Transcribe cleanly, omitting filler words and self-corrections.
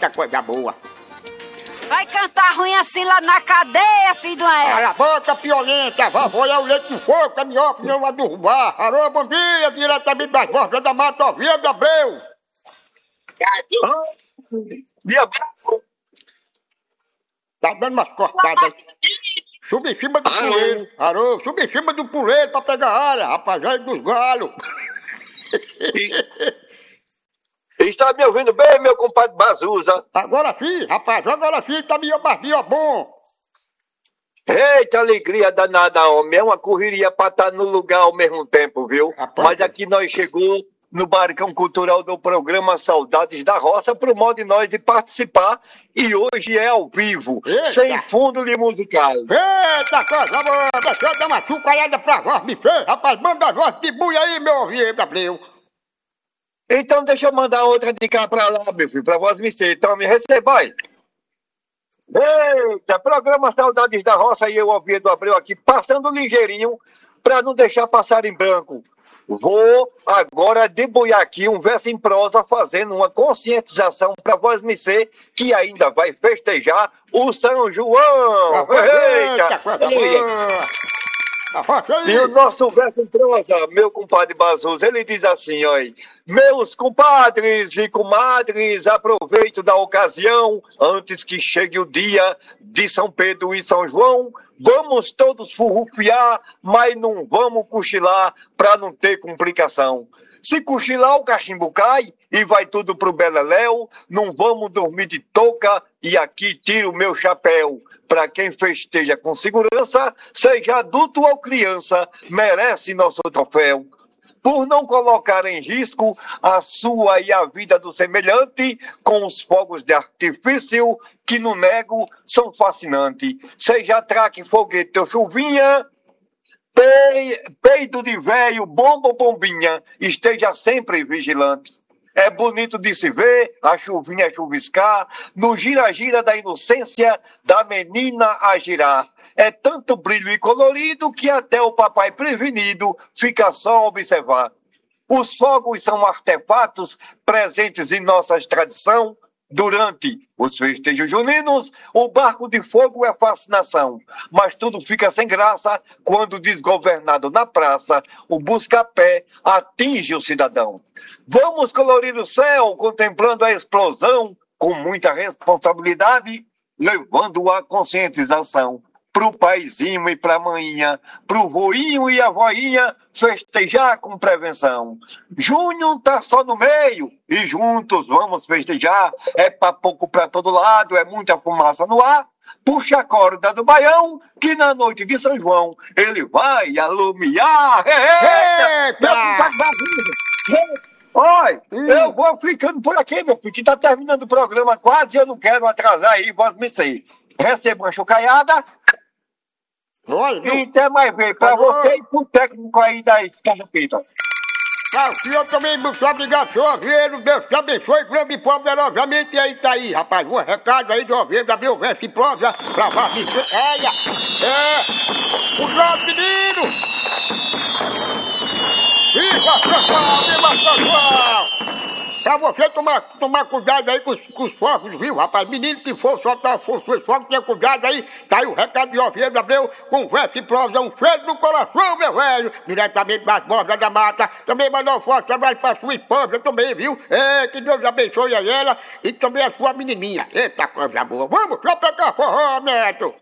Eita, coisa boa. Vai cantar ruim assim lá na cadeia, filho do Aé. Cala a boca, piolenta. Vá folhar o leite com fogo, que a minhoca não vai derrubar. Alô, bom dia, diretamente das bordas da Mata Oviedo Abreu. Dia. Tá dando umas cortadas. Subi em cima do puleiro. Alô, subi em cima do puleiro pra pegar a área, rapaz, aí dos galos. Está me ouvindo bem, meu compadre Bazuza? Agora sim, rapaz, agora sim, tá meio bom. Eita, alegria danada, homem. É uma correria pra estar no lugar ao mesmo tempo, viu? Rapaz, mas aqui nós chegou no Barcão Cultural do programa Saudades da Roça pro modo de nós de participar. E hoje é ao vivo, Eita. sem fundo de musical. Eita, coisa boa, deixa eu dar uma chucalhada pra voz me fez, rapaz, manda a voz de buia aí, meu Oviedo Abreu. Então deixa eu mandar outra de cá pra lá, meu filho, pra voz me ser. Então me receba aí. Eita, programa Saudades da Roça e eu, Oviedo Abreu, aqui, passando ligeirinho pra não deixar passar em branco. Vou agora deboiar aqui um verso em prosa fazendo uma conscientização para voz me ser que ainda vai festejar o São João. Eita! E o nosso verso em prosa, meu compadre Bazuza, ele diz assim, ó, meus compadres e comadres, aproveito da ocasião, antes que chegue o dia de São Pedro e São João, vamos todos furrufiar, mas não vamos cochilar para não ter complicação. Se cochilar, o cachimbo cai e vai tudo pro beleléu. Não vamos dormir de touca e aqui tiro o meu chapéu. Para quem festeja com segurança, seja adulto ou criança, merece nosso troféu. Por não colocar em risco a sua e a vida do semelhante, com os fogos de artifício, que não nego, são fascinantes. Seja traque, foguete ou chuvinha, peido de véio, bomba ou bombinha, esteja sempre vigilante. É bonito de se ver a chuvinha chuviscar, no gira-gira da inocência da menina a girar. É tanto brilho e colorido que até o papai prevenido fica só a observar. Os fogos são artefatos presentes em nossa tradição. Durante os festejos juninos, o barco de fogo é fascinação, mas tudo fica sem graça quando desgovernado na praça, o busca-pé atinge o cidadão. Vamos colorir o céu contemplando a explosão com muita responsabilidade, levando a conscientização. Pro paizinho e pra maninha, pro voinho e a voinha, festejar com prevenção. Junho tá só no meio e juntos vamos festejar. É pra pouco pra todo lado, é muita fumaça no ar. Puxa a corda do baião, que na noite de São João ele vai alumiar. Eita! Oi, eu vou ficando por aqui, meu filho, que tá terminando o programa quase e eu não quero atrasar aí, voz me sei. Receba uma chocalhada. E até mais ver, pra você e pro técnico aí da escarpeta. Eu também muito obrigado, senhor Oviedo. Deus te abençoe grande e poderosamente. E aí tá aí, rapaz, um recado aí do Oviedo, abriu o verso em prosa pra valer. O nosso menino! Viva São Viva São! Pra você tomar cuidado aí com os fogos, viu, rapaz? Menino que for soltar os seus fogos, tenha cuidado aí. Tá aí o recado de Oviedo Abreu, com verso e prosa, um cheiro no coração, meu velho. Diretamente das bordas da mata. Também mandou um forte trabalho pra sua esposa também, viu? Que Deus abençoe a ela e também a sua menininha. Eita, coisa boa. Vamos só pegar forró, neto.